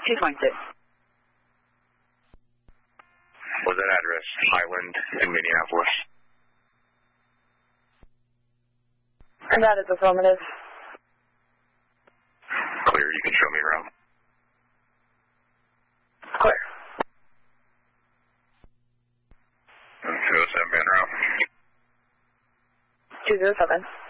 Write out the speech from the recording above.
226. Was that address Highland in Minneapolis? And that is affirmative. Clear, you can show me around. Clear. 207 Van Route. 207.